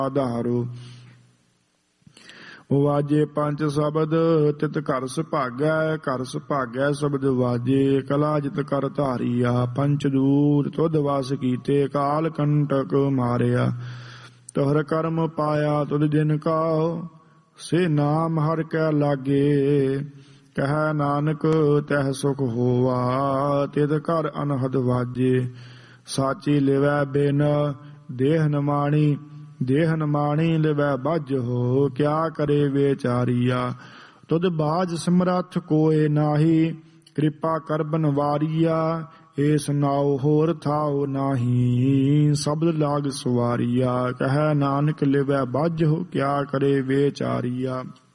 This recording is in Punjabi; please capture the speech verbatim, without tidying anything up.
ਆਧਾਰੋ। ਵਾਜੇ ਪੰਜ ਸ਼ਬਦ ਤਿਤ ਘਰ ਸੁਭਾਗੈ, ਘਰ ਸੁਭਾਗੈ ਸ਼ਬਦ ਵਾਜੇ, ਕਲਾ ਜਿਤ ਕਰ ਧਾਰੀਆ। ਪੰਚ ਦੂਰ ਤੁਧ ਵਸ ਕੀਤੇ, ਕਾਲ ਕੰਟਕ ਮਾਰਿਆ। ਤੋਹਰ ਕਰਮ ਪਾਇਆ ਤੁਧ ਦਿਨ ਕਾਉ, ਸੇ ਨਾਮ ਹਰਿ ਕੈ ਲਾਗੇ। ਕਹਿ ਨਾਨਕ ਤਹਿ ਸੁਖ ਹੋਵਾ, ਤਿਤ ਘਰ ਅਨਹਦ ਵਾਜੇ। ਸਾਚੀ ਲਿਵੈ ਬਿਨ ਦੇਹ ਨਮਾਣੀ, ਦੇਹ ਨਮਾਣੀ ਲਿਵੈ ਬੱਝ ਹੋ। ਕਿਆ ਕਰੇ ਵਿਚਾਰੀਆ, ਤੁਧ ਬਾਝ ਸਮਰੱਥ ਕੋਇ ਨਾਹੀ, ਕਿਰਪਾ ਕਰ ਬਨਵਾਰੀਆ। ਏ ਸੁਨਾਓ ਹੋਰ ਥਾਉ ਨਾਹੀ, ਸ਼ਬਦ ਲਾਗ ਸਵਾਰੀਆ। ਕਹਿ ਨਾਨਕ ਲਿਵੈ ਬੱਝ ਹੋ, ਕਿਆ ਕਰੇ ਵਿਚਾਰੀਆ।